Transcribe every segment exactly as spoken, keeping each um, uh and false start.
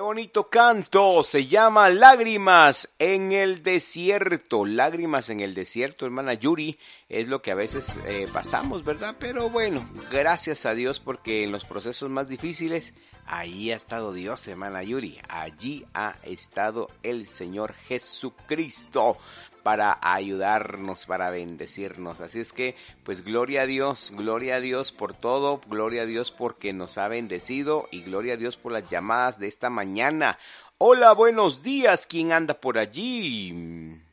bonito canto, se llama Lágrimas en el Desierto. Lágrimas en el Desierto, hermana Yuri, es lo que a veces eh, pasamos, ¿verdad? Pero bueno, gracias a Dios porque en los procesos más difíciles, ahí ha estado Dios, hermana Yuri. Allí ha estado el Señor Jesucristo para ayudarnos, para bendecirnos. Así es que, pues gloria a Dios, gloria a Dios por todo, gloria a Dios porque nos ha bendecido y gloria a Dios por las llamadas de esta mañana. Hola, buenos días, ¿quién anda por allí?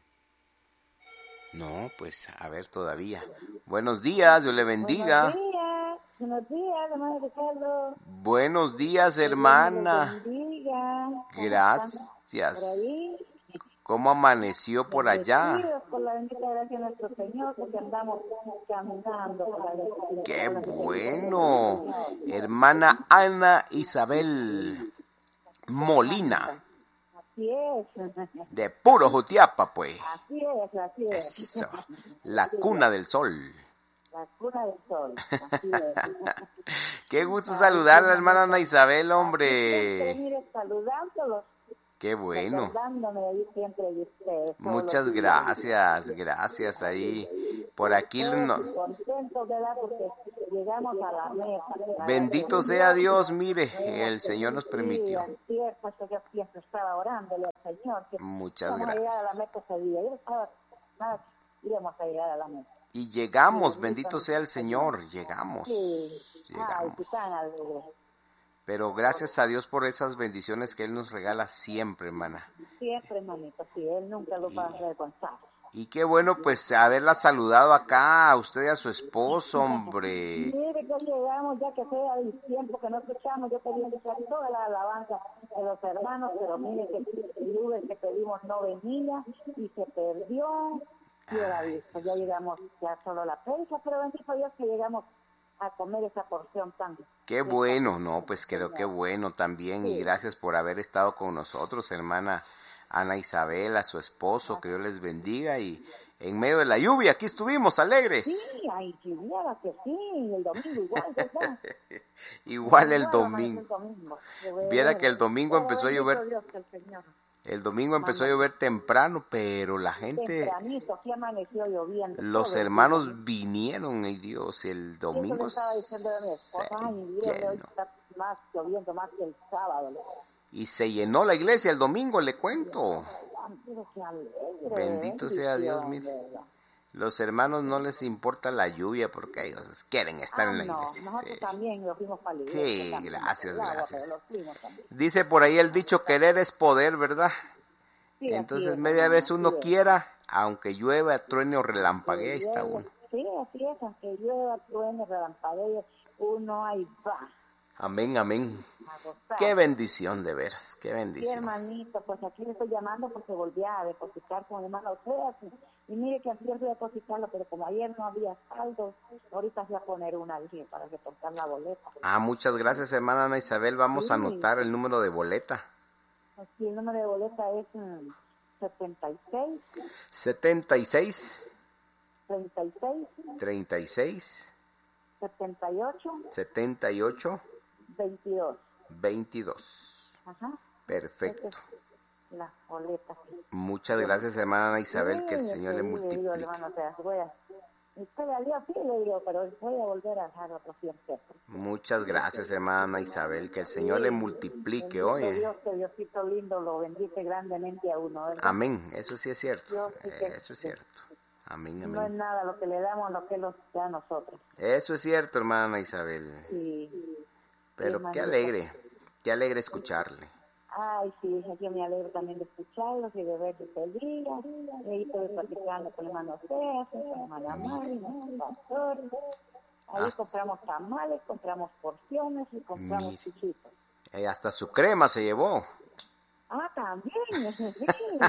No, pues a ver todavía. Buenos días, Dios le bendiga. Buenos días, buenos días, hermano Ricardo. Buenos días, hermana. Dios bendiga. Gracias. Por ahí. ¿Cómo amaneció por allá? Bendecidos por la bendita gracia de nuestro Señor, porque andamos caminando por la gracia. ¡Qué bueno! Hermana Ana Isabel Molina. Así es. De puro Jutiapa, pues. Así es, así es. Eso. La cuna del sol. La cuna del sol. Así es. Qué gusto saludarla, hermana Ana Isabel, hombre. Mire, saludándolos. Qué bueno. Siempre de ustedes, muchas gracias, gracias ahí. Por aquí no. Contentos, ¿verdad? Porque llegamos a la meta. Bendito sea Dios, mire, el Señor nos permitió. Sí, pues yo siempre estaba orándole al Señor. Muchas vamos gracias. a llegar a la meta ese día. Yo estaba, nada, íbamos a llegar a la meta. Y llegamos, bendito sea el Señor, llegamos. Sí. Llegamos. Ay, tan alegre. Pero gracias a Dios por esas bendiciones que Él nos regala siempre, hermana. Siempre, hermanito, sí, Él nunca lo va a avergonzar. Y qué bueno, pues, haberla saludado acá, a usted y a su esposo, hombre. Mire que llegamos, ya que sea el tiempo que no escuchamos, yo quería escuchar toda la alabanza de los hermanos, pero mire que el Uber que pedimos no venía y se perdió. Y era visto, ya llegamos, ya solo la prensa, pero bendito Dios que llegamos a comer esa porción tan... Qué bueno, no, pues creo que bueno también, y gracias por haber estado con nosotros, hermana Ana Isabel, a su esposo, que Dios les bendiga, y en medio de la lluvia, aquí estuvimos alegres. Sí, ay, lluvia, que sí, el domingo igual, ¿verdad? Igual el domingo. Viera que el domingo empezó a llover. El domingo empezó a llover temprano, pero la gente, tempranito, sí amaneció lloviendo. los hermanos vinieron, y Dios, el domingo estaba diciendo a mi esposa, ay, mire, hoy está más lloviendo más que el sábado. Y se llenó la iglesia el domingo, le cuento. Alegre, bendito sea Dios, mire. Los hermanos no les importa la lluvia porque ellos quieren estar ah, en la no, iglesia. Nosotros sí. también lo fuimos para la iglesia. Sí, también, gracias, agua, gracias. Dice por ahí el dicho, querer es poder, ¿verdad? Sí, entonces es, media vez uno es. quiera, aunque llueva, truene o relampaguee, ahí está uno. Sí, así es, aunque llueva, truene, relampaguee, uno ahí va. Amén, amén. Qué bendición, de veras, qué bendición. Sí, hermanito, pues aquí le estoy llamando porque volví a depositar con el hermano Oseas. Y, y mire que ayer fui a depositarlo, pero como ayer no había saldo, ahorita voy a poner una, dije, para reportar la boleta. Ah, muchas gracias, hermana Ana Isabel. Vamos sí. a anotar el número de boleta. Sí, el número de boleta es um, setenta y seis. setenta y seis. treinta y seis. treinta y seis. setenta y ocho. setenta y ocho. veintidós. veintidós. Ajá. Perfecto. La boleta. Muchas gracias, hermana Ana Isabel, sí, que el Señor le multiplique. Digo, hermano, o sea, voy a, estoy a Dios, sí, le digo, pero voy a volver a dejar otros cien pesos. Muchas gracias, hermana Ana Isabel, que el Señor sí, le multiplique, oye. Dios, que Diosito lindo lo bendice grandemente a uno, ¿verdad? Amén, eso sí es cierto, Dios, sí que, eso es cierto. Amén, amén. No es nada lo que le damos, lo que nos da a nosotros. Eso es cierto, hermana Ana Isabel. Sí. Pero sí, qué alegre, qué alegre escucharle. Ay, sí, yo me alegro también de escucharlos y de verlos el día. Ahí estoy platicando con el hermano César, con la hermana Mari, con el pastor. Ahí hasta compramos tamales, compramos porciones y compramos chichitos. Y hasta su crema se llevó. Ah, también, sí.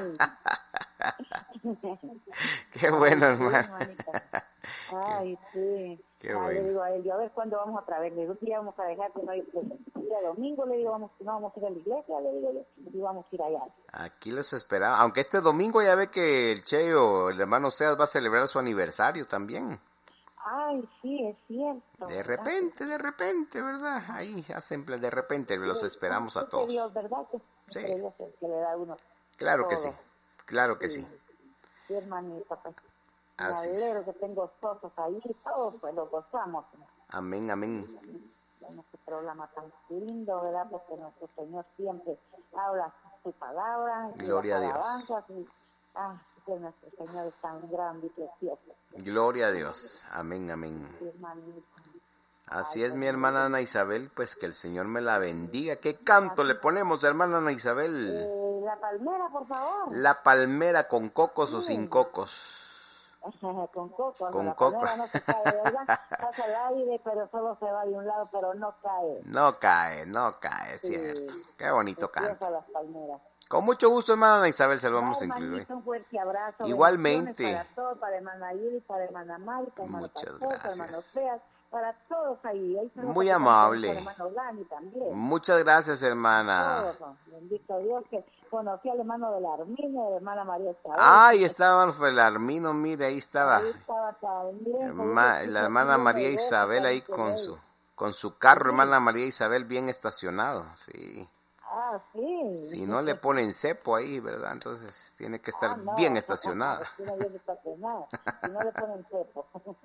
Qué bueno, hermano. Ay, sí. Qué ah, bueno. Le digo a él, yo a ver cuándo vamos otra vez. Le digo, sí, vamos a dejar que no hay pues, el día domingo, le digo, vamos, no vamos a ir a la iglesia, le digo yo, y vamos a ir allá. Aquí los esperaba, aunque este domingo ya ve que el Cheo, el hermano Seas, va a celebrar su aniversario también. Ay, sí, es cierto. De ¿verdad? repente, de repente, ¿verdad? Ahí hacen, pla- de repente los esperamos a Es que Dios, todos. ¿verdad? Que Sí, entre Dios es el que le da a uno claro que sí, todo. claro que sí. Sí, sí, hermanita, pues me Así alegro es. que tengo esposos ahí, todos pues lo gozamos. Amén, amén. En este programa tan lindo, ¿verdad? Porque nuestro Señor siempre habla su palabra y las Gloria a Dios. alabanzas. Y, ah, que nuestro Señor es tan grande y precioso. Gloria a Dios. Amén, amén. Sí, hermanita. Así Ay, es, pues mi mire, hermana Ana Isabel, pues que el Señor me la bendiga. ¿Qué canto le ponemos, hermana Ana Isabel? eh, la palmera, por favor. La palmera con cocos o sin Sí. cocos. Con coco, no, Con la coco. palmera no se cae, ¿verdad? Pasa el aire, pero solo se va de un lado, pero no cae. No cae, no cae, es cierto. Sí, Qué bonito canto. preciosa las palmeras. Con mucho gusto, hermana Ana Isabel, se lo Va, vamos a incluir hoy. hermanito, un fuerte abrazo, bendiciones Igualmente. para todos, para hermana Yuri, para hermana Mari, para hermano Muchas Pastor, para hermano gracias. Feas, para todos ahí. Ahí tenemos Muy que platicar con amable. hermano Dani también. Muchas gracias, hermana. Todos, bendito Dios, que conocí al hermano de la Arminia, de la hermana María Isabel. Ay, estaba el Armino, mire, ahí estaba. Ahí estaba también. Herma- la hermana María Isabel ahí con su, con su carro, hermana María Isabel bien estacionado, sí. Ah, sí. Si no le ponen cepo ahí, ¿verdad? Entonces tiene que estar Ah, no, bien estacionada. no bien estacionada. Si no le ponen cepo.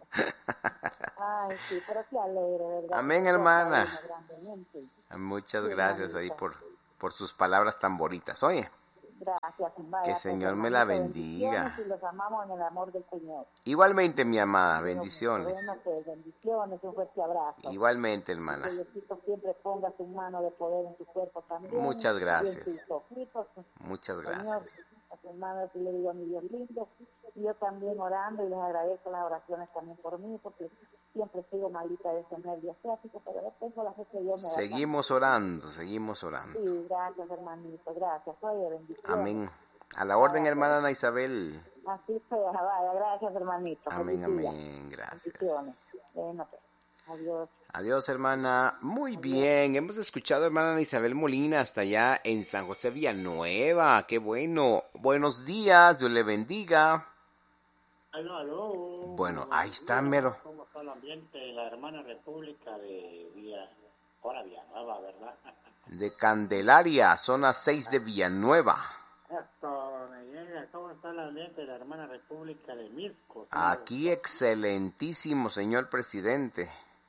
Ay, sí, pero qué alegre, ¿verdad? Amén, Que hermana. Dios la bendiga grandemente. Muchas Sí, gracias ahí hermanita. por, por sus palabras tan bonitas. Oye, Gracias, vaya, que el pues, Señor me la hermanito, bendiga. bendiciones y los amamos en el amor del Señor. Igualmente, mi amada, Bueno, bendiciones. Bueno, pues bendiciones, un fuerte abrazo. Igualmente, Que hermana. Diosito siempre ponga su mano de poder en su cuerpo también. Muchas Y en gracias. sus ojitos. Muchas Señor, gracias. a tu hermano que le digo a mi Dios lindo, y yo también orando y les agradezco las oraciones también por mí, porque siempre sigo malita de ese nervio asiático, pero yo tengo la fe que Dios me va a Seguimos orando, seguimos orando. Sí, gracias hermanito, gracias, oye, bendiciones. Amén. A la orden, Vaya, hermana Ana Isabel. así sea, vaya, gracias hermanito. Amén, Feliz día. amén. Gracias. Bendiciones. Bueno, pues, adiós. Adiós, hermana. Muy bien. Hemos escuchado, hermana Ana Isabel Molina, hasta allá en San José Villanueva. Qué bueno. Buenos días. Dios le bendiga. Aló, aló. Bueno, ahí está, Buenos días. mero. ¿Cómo está el ambiente de la hermana república de Villa, ahora Villanueva, verdad? De Candelaria, zona seis de Villanueva. Esto me llega. ¿Cómo está el ambiente de la hermana república de Mirco? Aquí excelentísimo, señor presidente.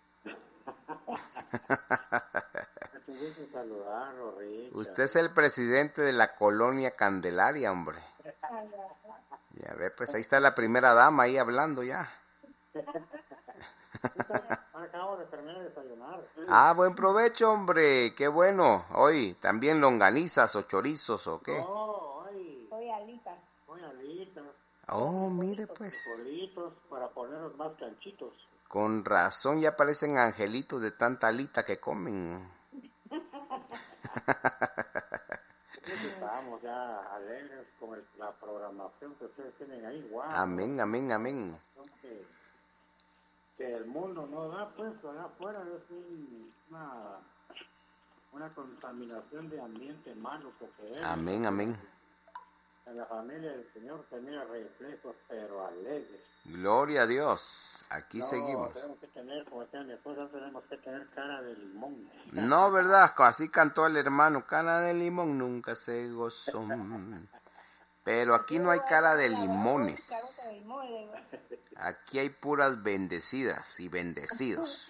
Mucho gusto saludarlo, Rica. Usted es el presidente de la colonia Candelaria, hombre. Ya ve, pues ahí está la primera dama ahí hablando ya. Acabo de terminar de desayunar. Ah, buen provecho, hombre. Qué bueno. Hoy también longanizas o chorizos o qué. No, hoy. Soy Alita. Hoy alitas. Oh, mire pues. Frijolitos para ponerlos más canchitos. Con razón ya parecen angelitos de tanta alita que comen. Estamos ya alegres con el- la programación que ustedes tienen ahí. Wow. Amén, amén, amén. Que, que el mundo no da, pues, allá afuera es un- una, una contaminación de ambiente malo que es. Amén, amén. En la familia del Señor se mira reflejos, pero alegres. Gloria a Dios. Aquí No, seguimos. tenemos que tener, como decía mi esposa, tenemos que tener cara de limón. No, ¿verdad? Así cantó el hermano. Cara de limón nunca se gozó. Pero aquí no hay cara de limones. Aquí hay puras bendecidas y bendecidos.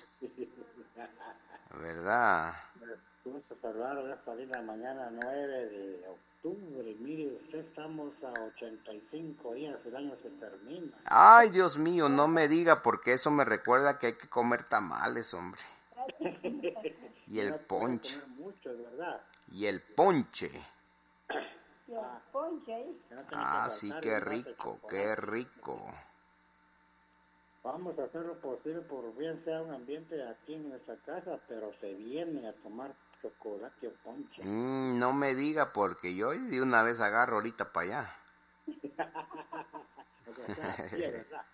¿Verdad? Gusto saludarlo, es salir la mañana nueve de octubre. Mire, usted estamos a ochenta y cinco días, el año se termina. Ay, Dios mío, no me diga, porque eso me recuerda que hay que comer tamales, hombre. Y el No puede ponche. comer mucho, ¿verdad? Y el ponche. Y el ponche ahí. Que no tiene Ah, que sí, faltar qué el mate de rico, chocolate. qué rico. Vamos a hacer lo posible por bien sea un ambiente aquí en nuestra casa, pero se viene a tomar chocolate o ponche. Mm, no me diga, porque yo de una vez agarro ahorita para allá. O sea, sí, es verdad.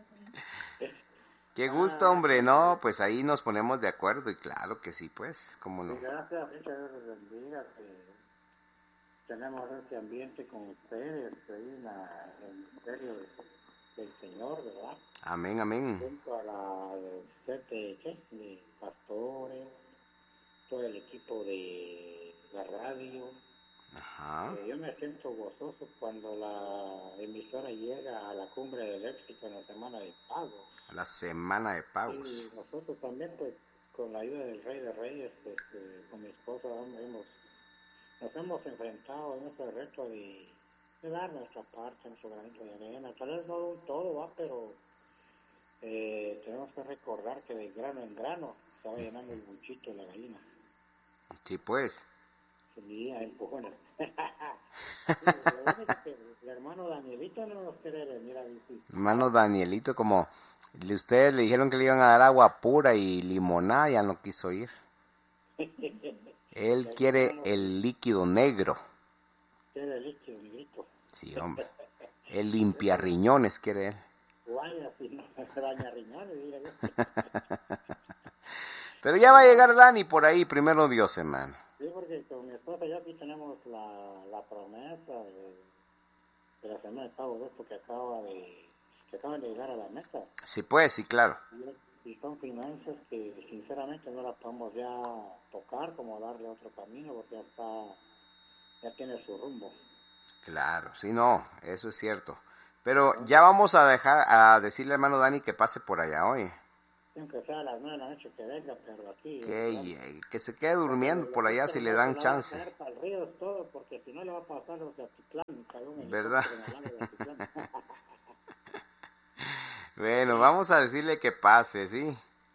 Qué gusto, hombre. No, pues ahí nos ponemos de acuerdo y claro que sí, pues, cómo no. Y gracias, Richard, Dios les bendiga, que tenemos ese ambiente con ustedes, ahí en la- el ministerio de, del Señor, ¿verdad? Amén, amén. Junto a la set de, ¿qué? de pastores, todo el equipo de la radio. Ajá. Eh, yo me siento gozoso cuando la emisora llega a la cumbre del éxito en la semana de pagos. La semana de pagos. Y nosotros también, pues, con la ayuda del Rey de Reyes, pues, eh, con mi esposa, hemos, nos hemos enfrentado en este reto de, de dar nuestra parte, nuestro granito de arena. Tal vez no un todo, va, pero eh, tenemos que recordar que de grano en grano se va llenando el buchito de la gallina. Sí, pues. Sí, a empujones. El hermano Danielito no nos quiere venir a visitar. Hermano Danielito, como ustedes le dijeron que le iban a dar agua pura y limonada, ya no quiso ir. Él quiere el líquido negro. Quiere el líquido negrito. Sí, hombre. El limpia riñones quiere él. Vaya, si no se daña riñones, diga yo. Pero ya va a llegar Dani por ahí, primero Dios, hermano. Sí, porque con mi esposa ya aquí tenemos la, la promesa de, de la semana de pago de esto que acaba de que acaban de llegar a la meta. Sí, pues, sí, claro. Y, y son finanzas que sinceramente no las podemos ya tocar, como darle otro camino, porque ya está, ya tiene su rumbo. Claro, sí, no, eso es cierto. Pero ya vamos a dejar, a decirle al hermano Dani que pase por allá hoy. Siempre sea a las nueve de la noche que venga, pero aquí... Que, que se quede durmiendo por allá si le dan chance. Para el río todo, porque si no le va a pasar los de Atitlán, ¿verdad? Bueno, vamos a decirle que pase, ¿sí?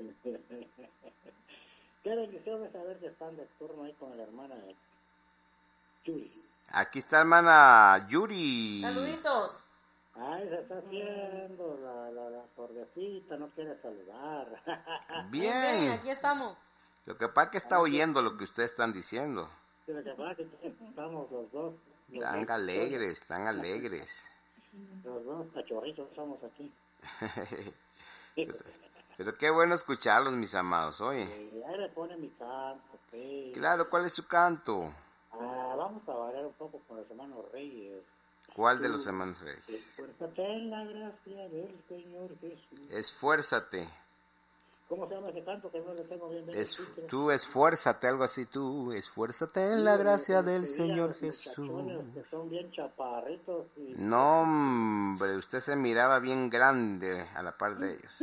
Qué bendición es saber que están de turno ahí con la hermana Yuri. Aquí está hermana Yuri. Saluditos. Ay, se está haciendo la, la, la sordecita, no quiere saludar. Bien. Bien, aquí estamos. Lo que pasa es que está oyendo lo que ustedes están diciendo. Sí, lo que pasa es que estamos los dos. Los Están dos, alegres, están alegres. Los dos cachorritos estamos aquí. pero, pero qué bueno escucharlos, mis amados, oye. Sí, ahí le pone mi canto, sí. Claro, ¿cuál es su canto? Ah, vamos a variar un poco con los hermanos Reyes. ¿Cuál de los hermanos Reyes? Esfuérzate en la gracia del Señor Jesús. Esfuérzate. ¿Cómo se llama ese canto que no le tengo bien? bien Es, tú esfuérzate, algo así, tú esfuérzate en la gracia del Señor Jesús. Que son bien chaparritos. Y... No, hombre, usted se miraba bien grande a la par de ellos.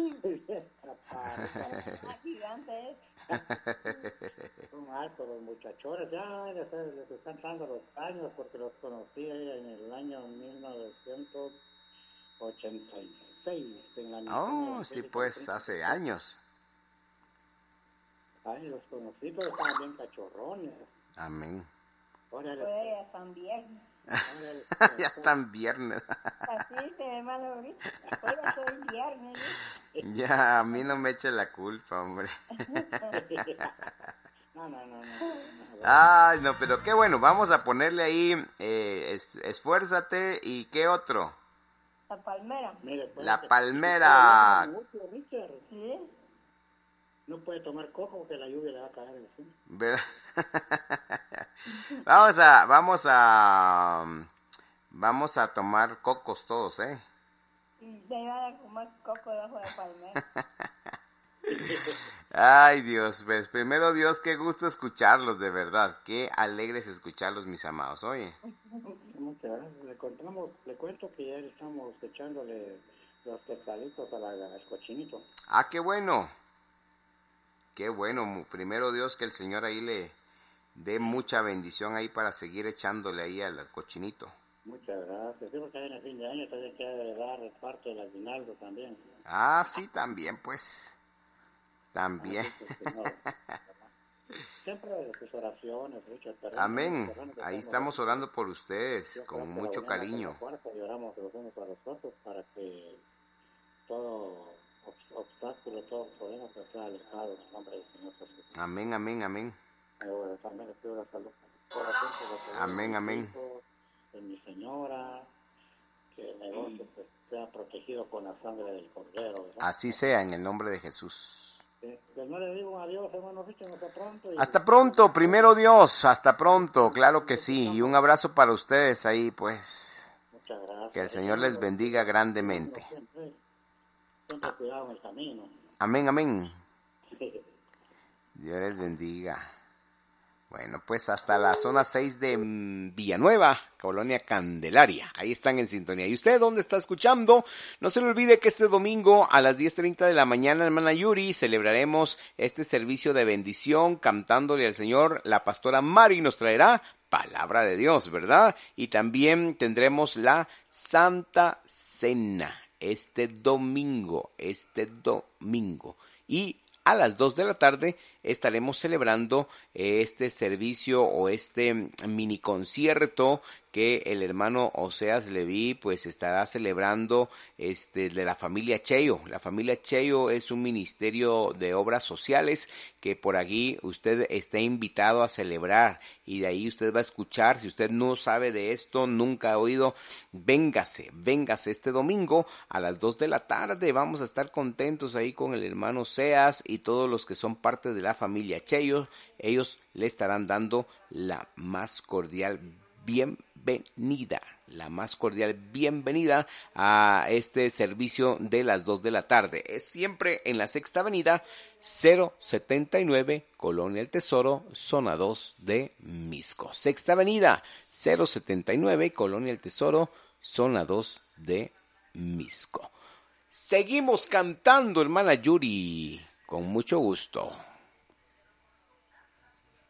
Gigante es. Son altos los muchachones, ya les, les están dando los años porque los conocí en el año mil novecientos ochenta y seis. En la Oh, sí, pues, hace años. Ay, los conocí, pero estaban bien cachorrones. Amén. Órale. Pues ya están bien. Órale. Ya están viernes. Así se hermano ahorita. Hoy ya soy viernes. ¿eh? Ya, a mí no me eche la culpa, hombre. No, no, no, no. Ay, no, pero qué bueno, vamos a ponerle ahí, eh, es, esfuérzate, y qué otro. La palmera. Mire, pues, La que- palmera. mucho, Richard. ¿Sí? No puede tomar coco porque la lluvia le va a caer encima. ¿Verdad? Vamos a, vamos a, vamos a tomar cocos todos, ¿eh? Y se iban a comer coco debajo de la palmera. Ay, Dios, pues primero Dios, qué gusto escucharlos, de verdad. Qué alegres escucharlos, mis amados. Oye, Muchas gracias. Le contamos, le cuento que ya estamos echándole los pescaditos a la, al cochinito. ah, qué bueno. Qué bueno, mu- primero Dios, que el Señor ahí le dé mucha bendición ahí para seguir echándole ahí al cochinito. Muchas gracias. Sí, porque en el fin de año también quiere dar parte del aguinaldo también. Ah, sí, también, pues. También. Así que, Señor, siempre sus oraciones, Richard. Pero Amén. personas que Ahí estamos estamos orando por ustedes Dios con hace la mucho unión, cariño. hace la fuerza, y oramos los unos a los otros para que todo ob- obstáculo, todo problema pues, sea alejado en el nombre del Señor Jesús. Amén, amén, amén. Ahora también les pido la salud. Corazón por la salud de Amén, mis amén. hijos, de mi señora, que el negocio pues, sea protegido con la sangre del Cordero. ¿verdad? Así sea, en el nombre de Jesús. Sí. Pues no le digo adiós, hermano Richard, hasta pronto. Y... Hasta pronto, primero Dios, hasta pronto, claro que sí. Y un abrazo para ustedes ahí, pues. Muchas Muchas gracias. Que el Señor les bendiga grandemente. Siempre, siempre cuidado en el camino. Amén, amén. Dios les bendiga. Bueno, pues hasta la zona seis de Villanueva, Colonia Candelaria. Ahí están en sintonía. ¿Y usted dónde está escuchando? No se le olvide que este domingo a las diez treinta de la mañana, hermana Yuri, celebraremos este servicio de bendición cantándole al Señor. La pastora Mari nos traerá palabra de Dios, ¿verdad? Y también tendremos la Santa Cena este domingo, este domingo. Y a las dos de la tarde estaremos celebrando este servicio o este mini concierto que el hermano Oseas Leví pues estará celebrando este de la familia Cheyo. La familia Cheyo es un ministerio de obras sociales que por aquí usted está invitado a celebrar y de ahí usted va a escuchar. Si usted no sabe de esto, nunca ha oído, véngase, véngase este domingo a las dos de la tarde. Vamos a estar contentos ahí con el hermano Oseas y todos los que son parte de la familia Cheyo. Ellos le estarán dando la más cordial bienvenida, la más cordial bienvenida a este servicio de las dos de la tarde. Es siempre en la Sexta Avenida, cero setenta y nueve, Colonia El Tesoro, zona dos de Mixco. Sexta Avenida, cero setenta y nueve, Colonia El Tesoro, zona dos de Mixco. Seguimos cantando, hermana Yuri, con mucho gusto.